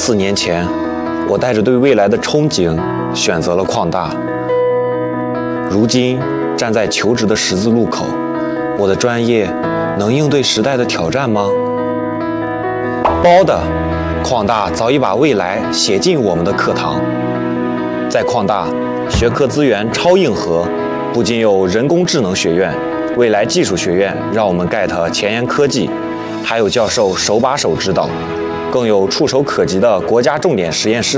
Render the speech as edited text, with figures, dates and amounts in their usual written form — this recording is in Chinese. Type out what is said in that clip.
4年前，我带着对未来的憧憬，选择了矿大。如今站在求职的十字路口，我的专业能应对时代的挑战吗？包的，矿大早已把未来写进我们的课堂。在矿大，学科资源超硬核，不仅有人工智能学院、未来技术学院让我们 get 前沿科技，还有教授手把手指导，更有触手可及的国家重点实验室。